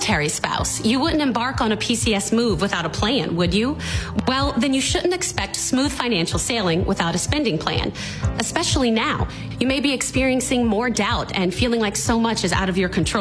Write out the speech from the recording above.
military spouse. You wouldn't embark on a PCS move without a plan, would you? Well, then you shouldn't expect smooth financial sailing without a spending plan, especially now. You may be experiencing more doubt and feeling like so much is out of your control.